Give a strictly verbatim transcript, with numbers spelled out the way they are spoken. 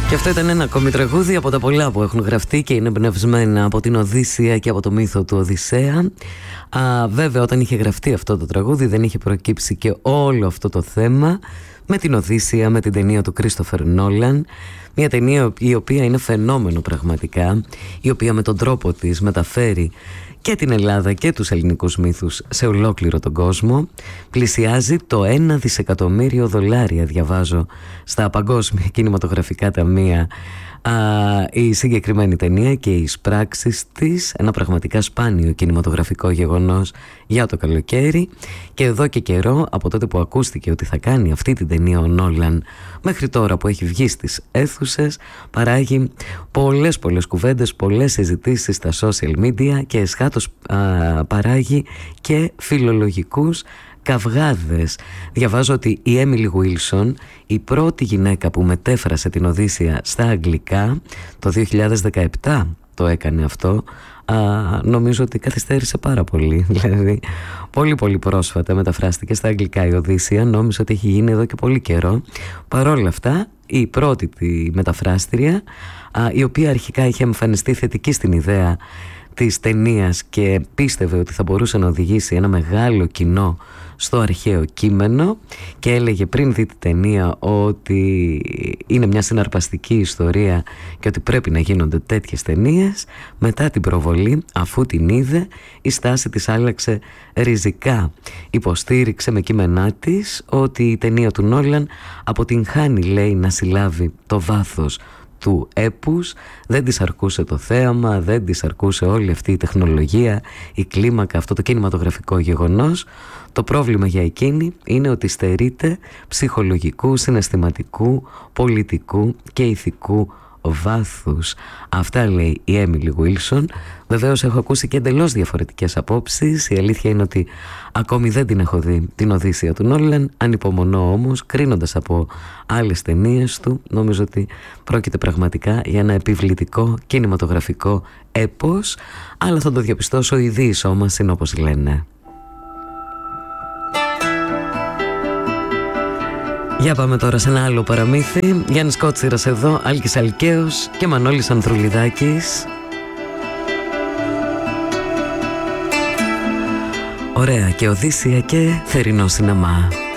Και αυτό ήταν ένα ακόμη τραγούδι από τα πολλά που έχουν γραφτεί και είναι εμπνευσμένα από την Οδύσσεια και από το μύθο του Οδυσσέα. Α, βέβαια, όταν είχε γραφτεί αυτό το τραγούδι δεν είχε προκύψει και όλο αυτό το θέμα με την Οδύσσεια, με την ταινία του Κρίστοφερ Νόλαν. Μια ταινία η οποία είναι φαινόμενο πραγματικά, η οποία με τον τρόπο της μεταφέρει και την Ελλάδα και τους ελληνικούς μύθους σε ολόκληρο τον κόσμο. Πλησιάζει το ένα δισεκατομμύριο δολάρια, διαβάζω, στα παγκόσμια κινηματογραφικά ταμεία α, η συγκεκριμένη ταινία και οι εισπράξεις της, ένα πραγματικά σπάνιο κινηματογραφικό γεγονός για το καλοκαίρι. Και εδώ και καιρό, από τότε που ακούστηκε ότι θα κάνει αυτή την ταινία ο Νόλαν, μέχρι τώρα που έχει βγει στις αίθουσες, παράγει πολλές πολλές κουβέντες, πολλές συζητήσεις στα social media και εσχάτως α, παράγει και φιλολογικούς καυγάδες. Διαβάζω ότι η Έμιλι Γουίλσον, η πρώτη γυναίκα που μετέφρασε την Οδύσσεια στα αγγλικά, το δύο χιλιάδες δεκαεπτά το έκανε αυτό. Α, νομίζω ότι καθυστέρησε πάρα πολύ. Δηλαδή πολύ πολύ πρόσφατα μεταφράστηκε στα αγγλικά η Οδύσσεια. Νόμιζα ότι έχει γίνει εδώ και πολύ καιρό. Παρόλα αυτά, η πρώτη τη μεταφράστρια, α, η οποία αρχικά είχε εμφανιστεί θετική στην ιδέα της ταινίας και πίστευε ότι θα μπορούσε να οδηγήσει ένα μεγάλο κοινό στο αρχαίο κείμενο και έλεγε πριν δει τη ταινία ότι είναι μια συναρπαστική ιστορία και ότι πρέπει να γίνονται τέτοιες ταινίες. Μετά την προβολή, αφού την είδε, η στάση της άλλαξε ριζικά. Υποστήριξε με κείμενά της ότι η ταινία του Νόλαν αποτυγχάνει, λέει, να συλλάβει το βάθος του έπους, δεν της αρκούσε το θέαμα, δεν της αρκούσε όλη αυτή η τεχνολογία, η κλίμακα, αυτό το κινηματογραφικό γεγονός. Το πρόβλημα για εκείνη είναι ότι στερείται ψυχολογικού, συναισθηματικού, πολιτικού και ηθικού βάθους. Αυτά λέει η Έμιλι Γουίλσον. Βεβαίως έχω ακούσει και εντελώς διαφορετικές απόψεις. Η αλήθεια είναι ότι ακόμη δεν την έχω δει την Οδύσσεια του Νόλαν. Ανυπομονώ όμως, κρίνοντας από άλλες ταινίες του, νομίζω ότι πρόκειται πραγματικά για ένα επιβλητικό κινηματογραφικό έπος, αλλά θα το διαπιστώσω, η διεισό μας είναι όπως λένε. Για πάμε τώρα σε ένα άλλο παραμύθι. Γιάννης Κότσιρας εδώ, Άλκης Αλκαίος και Μανώλης Ανδρουλιδάκης. Ωραία, και Οδύσσεια και θερινό σινεμά.